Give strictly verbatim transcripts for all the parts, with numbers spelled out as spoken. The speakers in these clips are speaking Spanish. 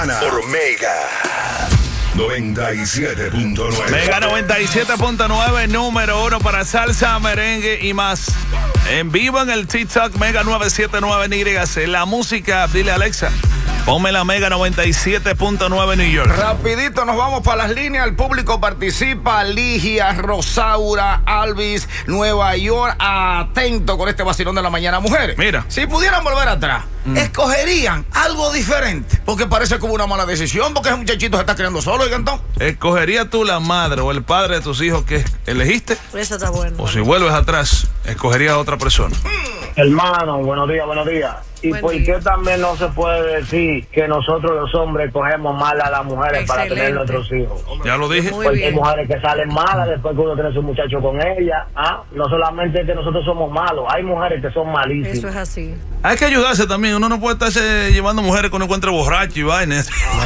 Por Mega noventa y siete punto nueve. Mega noventa y siete punto nueve, número uno para salsa, merengue y más. En vivo en el TikTok Mega nueve siete nueve N Y C. La música, dile Alexa, ponme la Mega noventa y siete punto nueve New York. Rapidito nos vamos para las líneas. El público participa. Ligia, Rosaura, Alvis, Nueva York. Atento con este vacilón de la mañana. Mujeres, mira, si pudieran volver atrás, mm. escogerían algo diferente, porque parece como una mala decisión, porque ese muchachito se está criando solo. ¿Y entonces? ¿Escogería tú la madre o el padre de tus hijos que elegiste? Eso está bueno. O si vuelves atrás, escogerías a otra persona. Mm. Hermano, buenos días, buenos días. ¿Y Buen por día. qué también no se puede decir que nosotros los hombres cogemos mal a las mujeres Excelente. para tener nuestros hijos? Ya lo dije. Muy Porque bien. hay mujeres que salen malas después que uno tiene su muchacho con ella. ¿Ah? No solamente que nosotros somos malos, hay mujeres que son malísimas. Eso es así. Hay que ayudarse también. Uno no puede estarse llevando mujeres que uno encuentre borracho y vainas.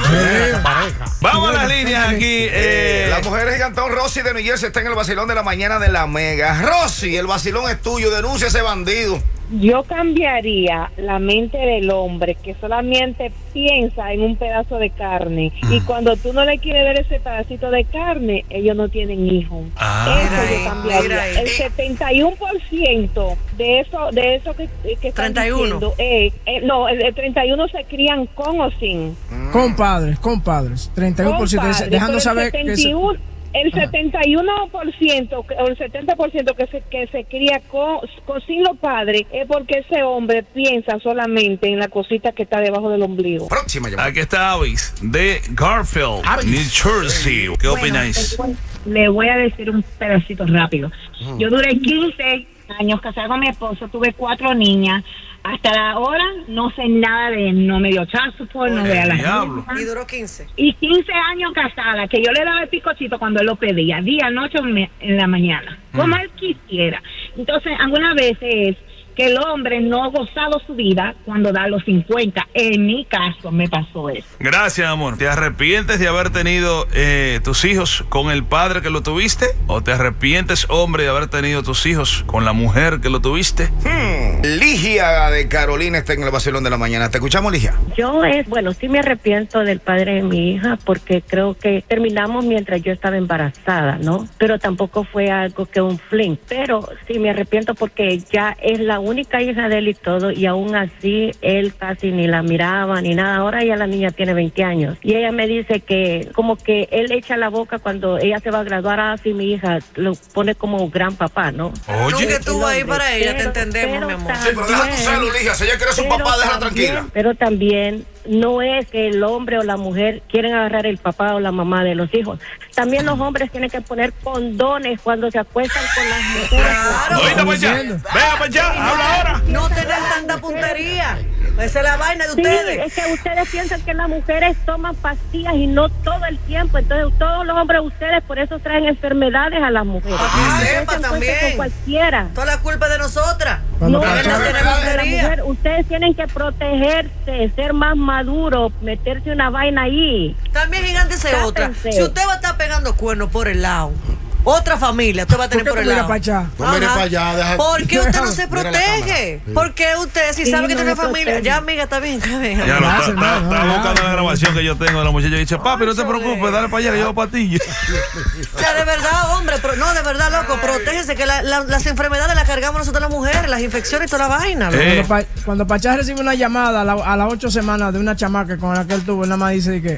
Vamos a las líneas aquí. Eh, La mujer gigantón Rosy de New Jersey está en el vacilón de la mañana de la Mega. Rosy, el vacilón es tuyo. Denuncia a ese bandido. Yo cambiaría la mente del hombre que solamente piensa en un pedazo de carne y cuando tú no le quieres ver ese pedacito de carne, ellos no tienen hijos. Ah, Eso mira yo ahí, cambiaría. mira ahí. El setenta y uno por ciento de eso, de eso que, que están treinta y uno. diciendo, eh, eh, no, el, el treinta y uno se crían con o sin. Compadres, compadres. treinta y uno por ciento, Compadre, dejando pero saber el que setenta y uno, se- el setenta y uno por ciento o el setenta por ciento que se que se cría con, con sin los padres es porque ese hombre piensa solamente en la cosita que está debajo del ombligo. Próxima llamada. aquí está Avis de Garfield, Avis. New Jersey. ¿Qué opináis? Bueno, le voy a decir un pedacito rápido. Yo duré quince años casada con mi esposo, tuve cuatro niñas. Hasta ahora no sé nada de él, no me dio child support, no ve a las diablo. niñas. Y duró quince. Y quince años casada, que yo le daba el picochito cuando él lo pedía, día, noche, me- en la mañana, como él quisiera. Entonces, algunas veces que el hombre no ha gozado su vida cuando da los cincuenta. En mi caso me pasó eso. Gracias, amor. ¿Te arrepientes de haber tenido eh, tus hijos con el padre que lo tuviste? ¿O te arrepientes, hombre, de haber tenido tus hijos con la mujer que lo tuviste? Hmm. Ligia de Carolina está en el vacilón de la mañana. ¿Te escuchamos, Ligia? Yo es, bueno, sí me arrepiento del padre de mi hija porque creo que terminamos mientras yo estaba embarazada, ¿no? Pero tampoco fue algo que un fling. Pero sí me arrepiento porque ya es la única hija de él y todo, y aún así él casi ni la miraba ni nada. Ahora ya la niña tiene veinte años y ella me dice que como que él echa la boca cuando ella se va a graduar. Así mi hija lo pone como gran papá, ¿no? Nunca estuvo ahí para ella, te Pero- entendemos, pero mi amor. Sí, pero deja tu también- celo, Ligia. Si ella quiere a su pero papá, déjala también- tranquila. Pero también no es que el hombre o la mujer quieren agarrar el papá o la mamá de los hijos. También los hombres tienen que poner condones cuando se acuestan con las mujeres. Claro. Oíste para allá. Venga para allá. Habla ahora. No tener tanta puntería. Esa es la vaina de Sí, ustedes. es que ustedes piensan que las mujeres toman pastillas y no todo el tiempo. Entonces todos los hombres, ustedes por eso traen enfermedades a las mujeres. Para que Ustedes sepa se acuestan también. con cualquiera. Toda la culpa es de nosotras. Cuando No, Porque pachá- no no, tenemos no, la puntería. mujer, ustedes tienen que protegerse, ser más maduros, meterse una vaina ahí. También gigante es otra. Tápense. Si usted va a estar pegando cuernos por el lado, otra familia usted va a tener ¿Por por qué el tú miras lado. para allá? No mire Ajá. para allá, deja- ¿Por qué usted no se Mira la protege? cámara. ¿Por qué usted, si Sí, sabe que no tiene me familia? protege. Ya, amiga, está bien, está bien. Ya lo está, Gracias, está, hermano, está no, buscando ya. la grabación que yo tengo de la muchacha y dice, papi, no te preocupes, dale para allá que yo voy para ti. O sea, de verdad, hombre, pero no, de verdad, loco, protégese, que la- la- las enfermedades las cargamos nosotros las mujeres, las infecciones y toda la vaina. loco. Eh. Cuando, Pa- cuando Pachá recibe una llamada a, la- a las ocho semanas de una chamaca con la que él tuvo, él nada más dice que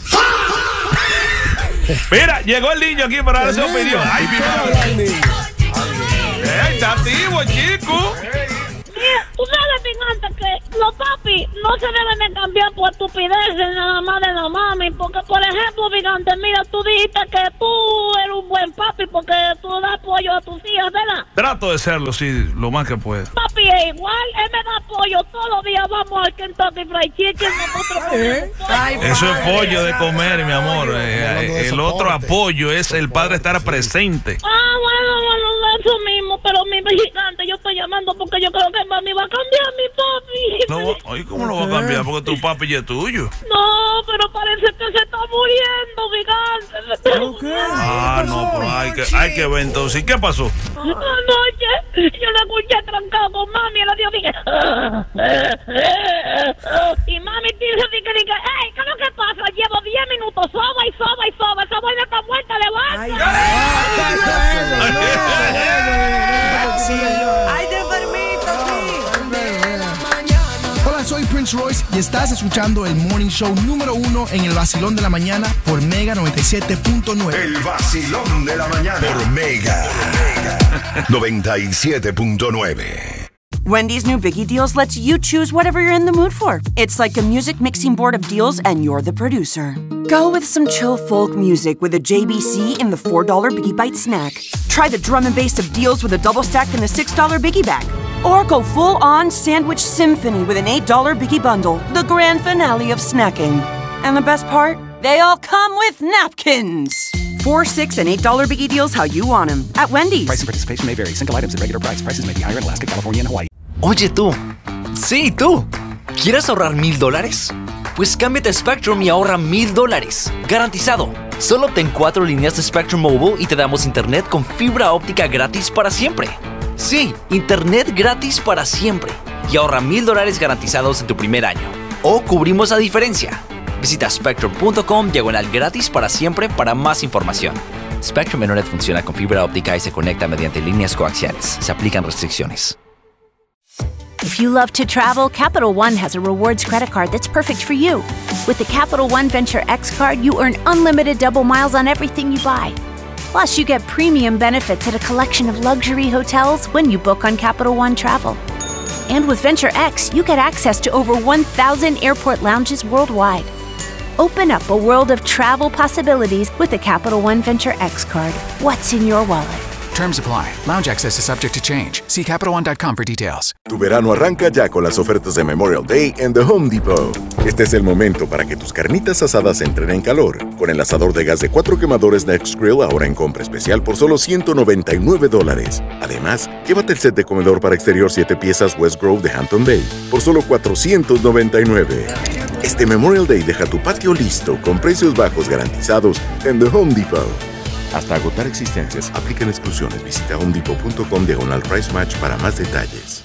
Mira, llegó el niño aquí para dar su opinión. Ay, mi madre. Eh, está activo, chico. Mira, tú sabes, Picante, que los papis no se deben de cambiar por estupideces nada más de la mami, porque, por ejemplo, Picante, mira, tú dijiste que tú eres un buen papi porque tú das apoyo a tus hijas, ¿verdad? Trato de serlo, sí, lo más que puedo. Papi es igual, él me da apoyo todos los días, vamos al Kentucky Fried Chicken, nosotros comemos pollo. Ay, Eso es padre. pollo de comer, mi amor. Eh, Hablando de eh, el otro soporte. apoyo es el padre estar presente. Ah, bueno, bueno, eso mismo, pero mi Gigante, yo estoy llamando porque yo creo que mami va a cambiar mi papi. No, va- ay, ¿cómo lo va a cambiar? Porque tu papi ya es tuyo. No, pero parece que se está muriendo, Gigante. Se está muriendo. Ah, no, pero hay que, hay que ver entonces. ¿Y qué pasó? Anoche yo lo escuché trancado con mami y le digo, dije, y mami dice, dije, dije, hey, ¿qué es lo que pasa? Estás escuchando el Morning Show número uno en el vacilón de la mañana por Mega noventa y siete punto nueve. El vacilón de la mañana por Mega, Mega. noventa y siete punto nueve. Wendy's new Biggie Deals lets you choose whatever you're in the mood for. It's like a music mixing board of deals, and you're the producer. Go with some chill folk music with a J B C in the four dollar Biggie Bite snack. Try the drum and bass of deals with a double stack in the six dollar Biggie Bag. Or go full-on sandwich symphony with an eight dollar Biggie Bundle, the grand finale of snacking. And the best part? They all come with napkins. Four, six, and eight dollar Biggie Deals how you want them at Wendy's. Price and participation may vary. Single items at regular price. Prices may be higher in Alaska, California, and Hawaii. Oye tú, sí tú, ¿quieres ahorrar mil dólares? Pues cámbiate a Spectrum y ahorra mil dólares, garantizado. Solo obtén cuatro líneas de Spectrum Mobile y te damos internet con fibra óptica gratis para siempre. Sí, internet gratis para siempre. Y ahorra mil dólares garantizados en tu primer año. O cubrimos la diferencia. Visita spectrum punto com diagonal gratis para siempre para más información. Spectrum Internet funciona con fibra óptica y se conecta mediante líneas coaxiales. Se aplican restricciones. If you love to travel, Capital One has a rewards credit card that's perfect for you. With the Capital One Venture X card, you earn unlimited double miles on everything you buy. Plus, you get premium benefits at a collection of luxury hotels when you book on Capital One Travel. And with Venture X, you get access to over one thousand airport lounges worldwide. Open up a world of travel possibilities with the Capital One Venture X card. What's in your wallet? Terms apply. Lounge access is subject to change. See Capital One dot com for details. Tu verano arranca ya con las ofertas de Memorial Day en The Home Depot. Este es el momento para que tus carnitas asadas entren en calor. Con el asador de gas de cuatro quemadores Next Grill ahora en compra especial por solo ciento noventa y nueve dólares. Además, llévate el set de comedor para exterior siete piezas West Grove de Hampton Bay por solo cuatrocientos noventa y nueve. Este Memorial Day deja tu patio listo con precios bajos garantizados en The Home Depot. Hasta agotar existencias, aplican exclusiones. Visita homedepot.com diagonal price match para más detalles.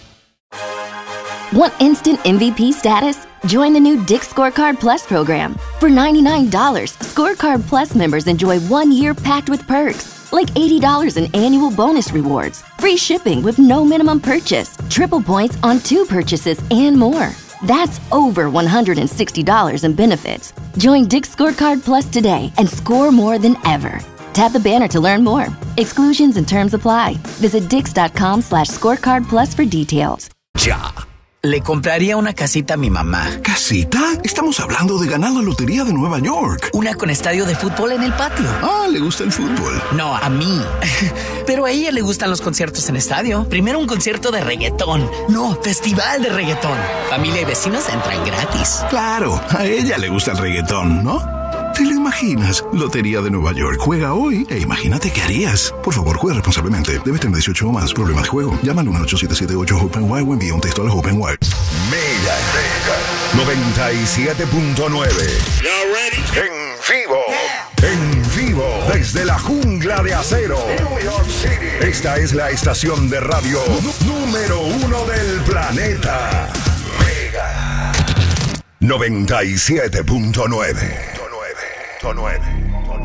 Want instant M V P status? Join the new Dick's Scorecard Plus program. For ninety-nine dollars, Scorecard Plus members enjoy one year packed with perks, like eighty dollars in annual bonus rewards, free shipping with no minimum purchase, triple points on two purchases, and more. That's over one hundred sixty dollars in benefits. Join Dick's Scorecard Plus today and score more than ever. Tap the banner to learn more. Exclusions and terms apply. Visit dix.com slash scorecard plus for details. Ya. Le compraría una casita a mi mamá. ¿Casita? Estamos hablando de ganar la lotería de Nueva York. Una con estadio de fútbol en el patio. Ah, ¿le gusta el fútbol? No, a mí. Pero a ella le gustan los conciertos en estadio. Primero un concierto de reggaetón. No, festival de reggaetón. Familia y vecinos entran gratis. Claro, a ella le gusta el reggaetón, ¿no? ¿Te lo imaginas? Lotería de Nueva York. Juega hoy e imagínate qué harías. Por favor, juega responsablemente. Debes tener dieciocho o más. Problemas de juego. Llama al uno ocho siete siete ocho OpenWide o envía un texto a la OpenWide. Mega, Mega noventa y siete punto nueve. En vivo. Yeah. En vivo. Desde la jungla de acero. New York City. Esta es la estación de radio número uno del planeta. Mega noventa y siete punto nueve. nueve.